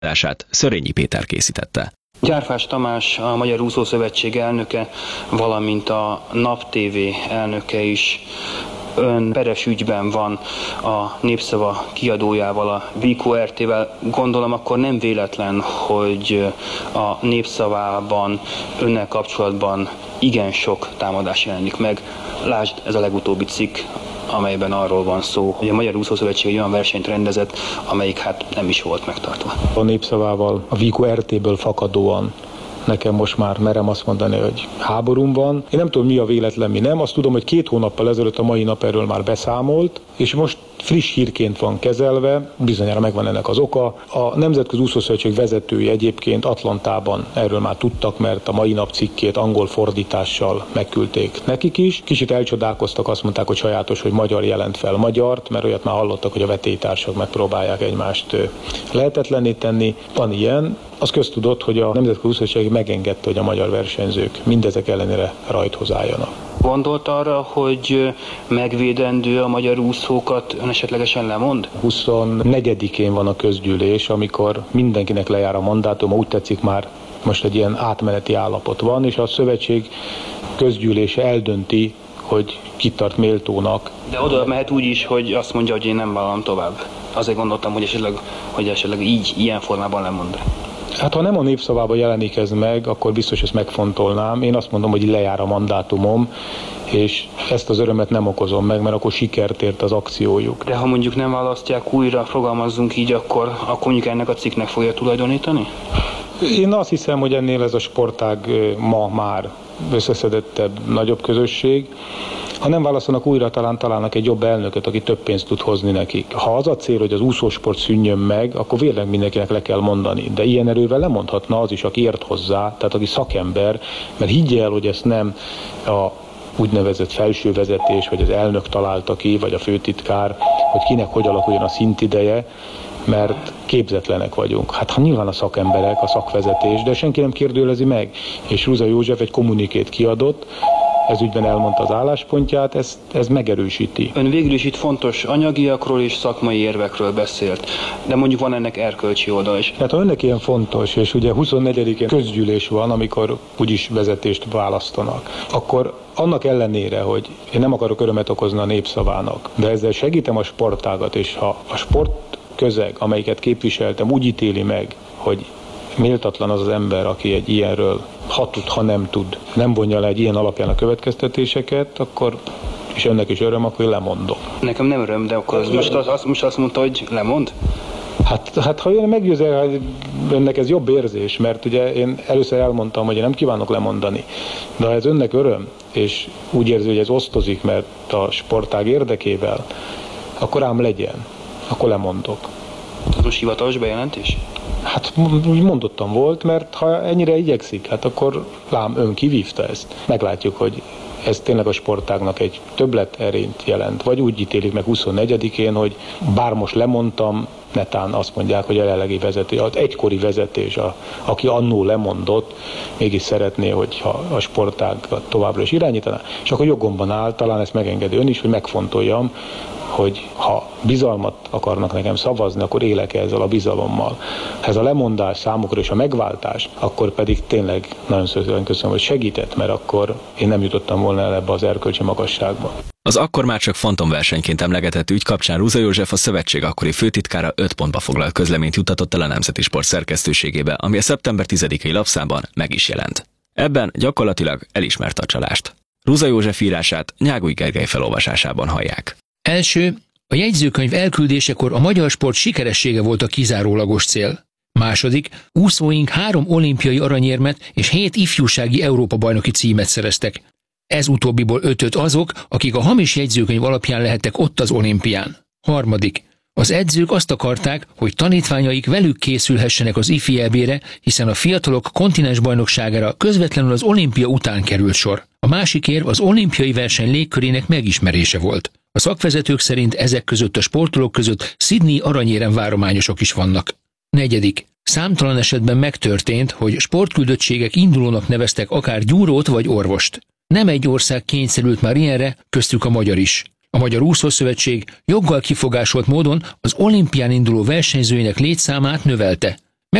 Írását Szörényi Péter készítette. Gyárfás Tamás, a Magyar Úszószövetség elnöke, valamint a NAP TV elnöke is peres ügyben van a Népszava kiadójával, a VQRT-vel. Gondolom akkor nem véletlen, hogy a Népszavában önnel kapcsolatban igen sok támadás jelenik meg. Lásd, ez a legutóbbi cikk, amelyben arról van szó, hogy a Magyar Úszószövetség egy olyan versenyt rendezett, amelyik hát nem is volt megtartva. A Népszavával, a VQRT-ből fakadóan nekem most már merem azt mondani, hogy háborúm van. Én nem tudom, mi a véletlen, mi nem. Azt tudom, hogy 2 hónappal ezelőtt a mai nap erről már beszámolt, és most friss hírként van kezelve, bizonyára megvan ennek az oka. A Nemzetközi Úszószövetség vezetői egyébként Atlantában erről már tudtak, mert a mai nap cikkét angol fordítással megküldték nekik is. Kicsit elcsodálkoztak, azt mondták, hogy sajátos, hogy magyar jelent fel magyart, mert olyat már hallottak, hogy a vetélytársak megpróbálják egymást lehetetlenné tenni. Van ilyen. Az köztudott, hogy a Nemzetközi Úszószövetség megengedte, hogy a magyar versenyzők mindezek ellenére rajthoz álljanak. Gondolt arra, hogy megvédendő a magyar úszókat ön esetlegesen lemond? 24-én van a közgyűlés, amikor mindenkinek lejár a mandátuma, úgy tetszik már most egy ilyen átmeneti állapot van, és a szövetség közgyűlése eldönti, hogy kit tart méltónak. De oda mehet úgy is, hogy azt mondja, hogy én nem vállalom tovább. Azért gondoltam, hogy esetleg így, ilyen formában lemond. Hát ha nem a Népszavában jelenik ez meg, akkor biztos ezt megfontolnám. Én azt mondom, hogy lejár a mandátumom, és ezt az örömet nem okozom meg, mert akkor sikert ért az akciójuk. De ha mondjuk nem választják újra, fogalmazzunk így, akkor mondjuk ennek a cikknek fogja tulajdonítani? Én azt hiszem, hogy ennél ez a sportág ma már összeszedettebb, nagyobb közösség. Ha nem választanak újra, találnak egy jobb elnököt, aki több pénzt tud hozni nekik. Ha az a cél, hogy az úszósport szűnjön meg, akkor végleg mindenkinek le kell mondani. De ilyen erővel lemondhatna az is, aki ért hozzá, tehát aki szakember, mert higgye el, hogy ezt nem a úgynevezett felső vezetés, vagy az elnök találta ki, vagy a főtitkár, hogy kinek hogy alakuljon a szintideje, mert képzetlenek vagyunk. Hát ha nyilván a szakemberek, a szakvezetés, de senki nem kérdőjelezi meg. És Ruza József egy kommunikét kiadott, ez ügyben elmondta az álláspontját, ez megerősíti. Ön végül is itt fontos anyagiakról és szakmai érvekről beszélt, de mondjuk van ennek erkölcsi oldala is. Hát ha önnek ilyen fontos, és ugye 24-én közgyűlés van, amikor úgyis vezetést választanak, akkor annak ellenére, hogy én nem akarok örömet okozni a Népszavának, de ezzel segítem a sportágat, és ha a sport közeg, amelyiket képviseltem, úgy ítéli meg, hogy méltatlan az az ember, aki egy ilyenről, ha tud, ha nem tud, nem vonja le egy ilyen alapján a következtetéseket, akkor, és önnek is öröm, akkor én lemondom. Nekem nem öröm, de akkor most azt mondta, hogy lemond? Hát ha ön meggyőzel, hogy önnek ez jobb érzés, mert ugye én először elmondtam, hogy én nem kívánok lemondani, de ha ez önnek öröm, és úgy érzi, hogy ez osztozik, mert a sportág érdekével, akkor ám legyen, akkor lemondok. Ez most hivatalos bejelentés? Hát úgy mondottam volt, mert ha ennyire igyekszik, hát akkor lám ön kivívta ezt. Meglátjuk, hogy ez tényleg a sportágnak egy többlet erényt jelent. Vagy úgy ítélik meg 24-én, hogy bár most lemondtam, netán azt mondják, hogy a jelenlegi vezetés, az egykori vezetés, aki annó lemondott, mégis szeretné, hogyha a sportágat továbbra is irányítaná. És akkor jogomban áll, talán ezt megengedi ön is, hogy megfontoljam, hogy ha bizalmat akarnak nekem szavazni, akkor élek ezzel a bizalommal. Ha ez a lemondás számukra és a megváltás, akkor pedig tényleg nagyon szépen köszönöm, hogy segített, mert akkor én nem jutottam volna el ebbe az erkölcsi magasságba. Az akkor már csak fantomversenyként emlegetett ügy kapcsán Ruza József, a szövetség akkori főtitkára 5 pontba foglalt közleményt juttatott el a Nemzeti Sport szerkesztőségébe, ami a szeptember 10-i lapszában meg is jelent. Ebben gyakorlatilag elismerte a csalást. Ruza József írását Nyágui Gergely felolvasásában hallják. Első, a jegyzőkönyv elküldésekor a magyar sport sikeressége volt a kizárólagos cél. Második, úszóink 3 olimpiai aranyérmet és 7 ifjúsági Európa-bajnoki címet szereztek. Ez utóbbiból 5-öt azok, akik a hamis jegyzőkönyv alapján lehettek ott az olimpián. Harmadik, az edzők azt akarták, hogy tanítványaik velük készülhessenek az ifi EB-re, hiszen a fiatalok kontinensbajnokságára közvetlenül az olimpia után került sor. A másik érv az olimpiai verseny légkörének megismerése volt. A szakvezetők szerint ezek között a sportolók között Sydney aranyérem várományosok is vannak. Negyedik. Számtalan esetben megtörtént, hogy sportküldöttségek indulónak neveztek akár gyúrót vagy orvost. Nem egy ország kényszerült már ilyenre, köztük a magyar is. A Magyar Úszószövetség joggal kifogásolt módon az olimpián induló versenyzőinek létszámát növelte.